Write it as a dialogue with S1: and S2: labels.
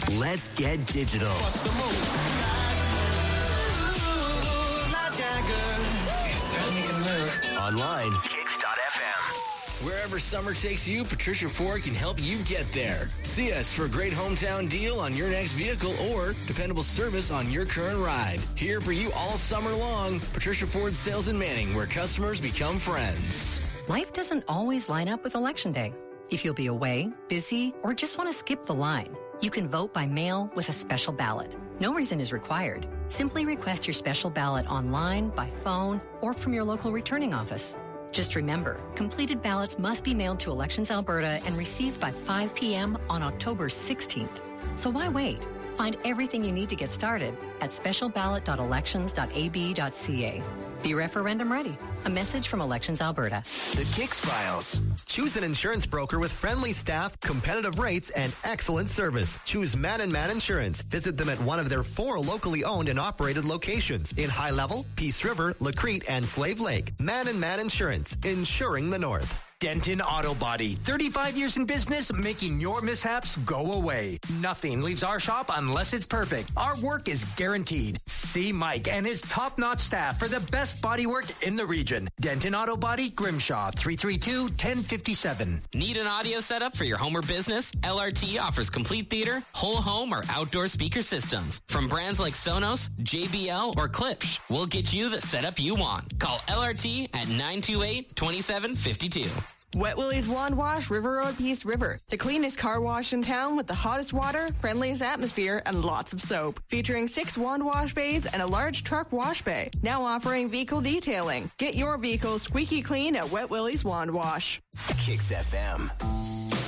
S1: Let's get digital. Online, Kicks.fm. Wherever summer takes you, Patricia Ford can help you get there. See us for a great hometown deal on your next vehicle or dependable service on your current ride. Here for you all summer long, Patricia Ford Sales in Manning, where customers become friends.
S2: Life doesn't always line up with Election Day. If you'll be away, busy, or just want to skip the line, you can vote by mail with a special ballot. No reason is required. Simply request your special ballot online, by phone, or from your local returning office. Just remember, completed ballots must be mailed to Elections Alberta and received by 5 p.m. on October 16th. So why wait? Find everything you need to get started at specialballot.elections.ab.ca. Be referendum ready. A message from Elections Alberta.
S1: The Kicks Files. Choose an insurance broker with friendly staff, competitive rates, and excellent service. Choose Man & Man Insurance. Visit them at one of their 4 locally owned and operated locations in High Level, Peace River, Lacrete, and Slave Lake. Man & Man Insurance. Insuring the North.
S3: Denton Auto Body. 35 years in business, making your mishaps go away. Nothing leaves our shop unless it's perfect. Our work is guaranteed. See Mike and his top-notch staff for the best bodywork in the region. Denton Auto Body, Grimshaw, 332-1057.
S4: Need an audio setup for your home or business? LRT offers complete theater, whole home, or outdoor speaker systems. From brands like Sonos, JBL, or Klipsch, we'll get you the setup you want. Call LRT at 928-2752.
S5: Wet Willie's Wand Wash, River Road, Peace River. The cleanest car wash in town with the hottest water, friendliest atmosphere, and lots of soap. Featuring 6 wand wash bays and a large truck wash bay. Now offering vehicle detailing. Get your vehicle squeaky clean at Wet Willie's Wand Wash.
S1: Kicks FM.